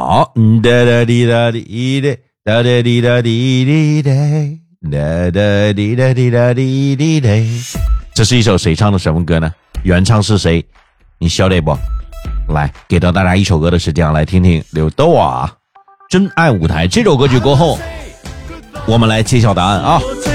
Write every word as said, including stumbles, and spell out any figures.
好，哒哒滴哒滴哒哒哒滴哒滴滴哒哒哒滴哒滴哒滴滴哒。这是一首谁唱的什么歌呢？原唱是谁？你晓得不？来，给到大家一首歌的时间，来听听刘德华《真爱舞台》这首歌曲过后，我们来揭晓答案啊。